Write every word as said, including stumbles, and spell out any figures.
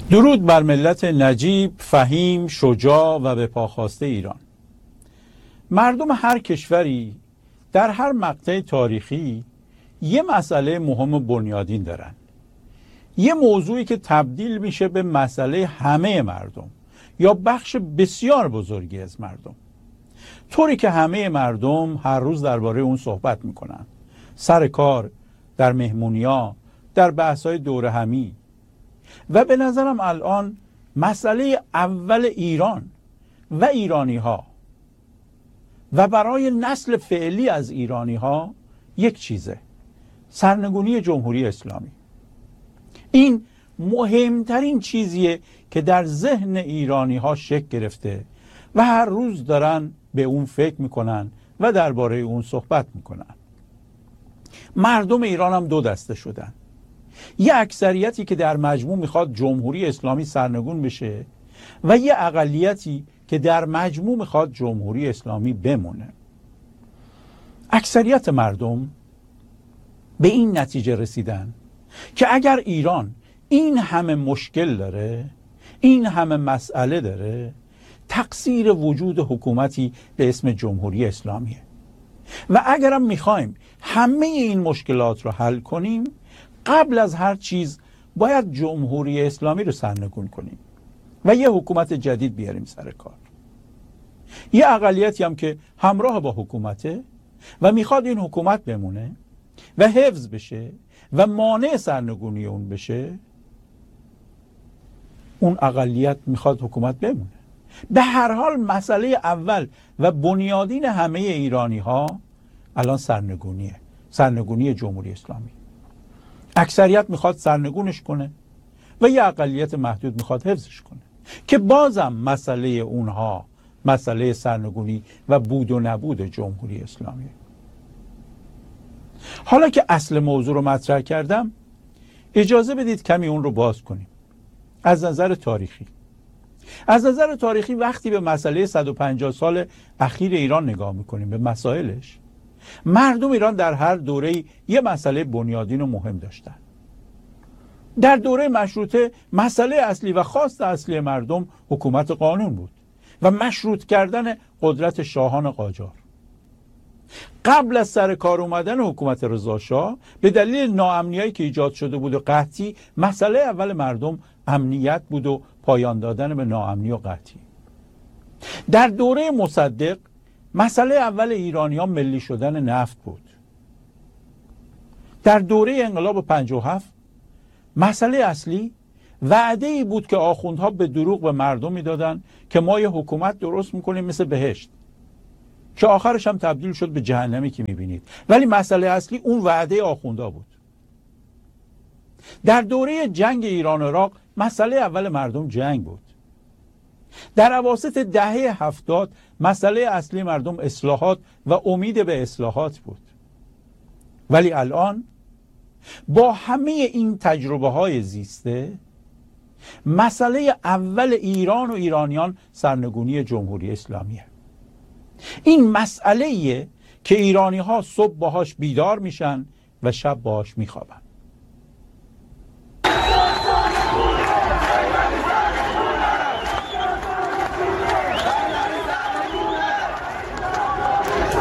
درود بر ملت نجیب، فهیم، شجاع و به پاخواسته ایران. مردم هر کشوری در هر مقطع تاریخی یه مسئله مهم بنیادین دارن، یه موضوعی که تبدیل میشه به مسئله همه مردم یا بخش بسیار بزرگی از مردم، طوری که همه مردم هر روز درباره اون صحبت میکنن، سر کار، در مهمونی‌ها، در بحث‌های دوره همی. و به نظرم الان مسئله اول ایران و ایرانی ها و برای نسل فعلی از ایرانی ها یک چیزه: سرنگونی جمهوری اسلامی. این مهمترین چیزیه که در ذهن ایرانی ها شکل گرفته و هر روز دارن به اون فکر میکنن و درباره اون صحبت میکنن. مردم ایران هم دو دسته شدن: یه اکثریتی که در مجموع میخواد جمهوری اسلامی سرنگون بشه و یه اقلیتی که در مجموع میخواد جمهوری اسلامی بمونه. اکثریت مردم به این نتیجه رسیدن که اگر ایران این همه مشکل داره، این همه مسئله داره، تقصیر وجود حکومتی به اسم جمهوری اسلامیه و اگرم میخوایم همه این مشکلات رو حل کنیم، قبل از هر چیز باید جمهوری اسلامی رو سرنگون کنیم و یه حکومت جدید بیاریم سر کار. یه اقلیتی هم که همراه با حکومته و میخواد این حکومت بمونه و حفظ بشه و مانع سرنگونی اون بشه، اون اقلیت میخواد حکومت بمونه. به هر حال مسئله اول و بنیادین همه ایرانی ها الان سرنگونیه، سرنگونی جمهوری اسلامی. اکثریت میخواد سرنگونش کنه و یه اقلیت محدود میخواد حفظش کنه که بازم مسئله اونها مسئله سرنگونی و بود و نبود جمهوری اسلامی. حالا که اصل موضوع رو مطرح کردم، اجازه بدید کمی اون رو باز کنیم. از نظر تاریخی از نظر تاریخی وقتی به مسئله صد و پنجاه سال اخیر ایران نگاه میکنیم، به مسائلش، مردم ایران در هر دوره‌ای یه مسئله بنیادین و مهم داشتن. در دوره مشروطه مسئله اصلی و خاص اصلی مردم حکومت قانون بود و مشروط کردن قدرت شاهان قاجار. قبل از سر کار اومدن حکومت رضاشاه، به دلیل ناامنیایی که ایجاد شده بود و قحطی، مسئله اول مردم امنیت بود و پایان دادن به ناامنی و قحطی. در دوره مصدق مسئله اول ایرانیان ملی شدن نفت بود. در دوره انقلاب پنجاه و هفت مسئله اصلی وعده ای بود که آخوندها به دروغ به مردم میدادن که ما یه حکومت درست میکنیم مثل بهشت، که آخرش هم تبدیل شد به جهنمی که میبینید. ولی مسئله اصلی اون وعده آخوندها بود. در دوره جنگ ایران و عراق مسئله اول مردم جنگ بود. در اواسط دهه هفتاد مسئله اصلی مردم اصلاحات و امید به اصلاحات بود. ولی الان با همه این تجربه های زیسته، مسئله اول ایران و ایرانیان سرنگونی جمهوری اسلامیه. این مسئله‌ایه که ایرانی ها صبح باهاش بیدار میشن و شب باهاش میخوابن.